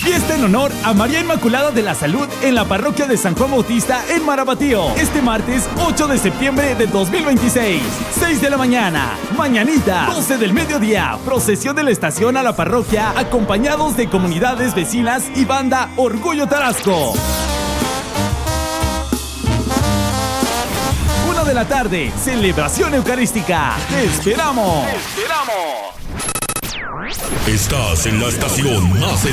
Fiesta en honor a María Inmaculada de la Salud en la parroquia de San Juan Bautista en Marabatío. Este martes 8 de septiembre de 2026, 6 de la mañana. Mañanita, 12 del mediodía. Procesión de la estación a la parroquia, acompañados de comunidades vecinas y banda Orgullo Tarasco. 1 de la tarde, celebración eucarística. ¡Te esperamos! ¡Te esperamos! Estás en la estación más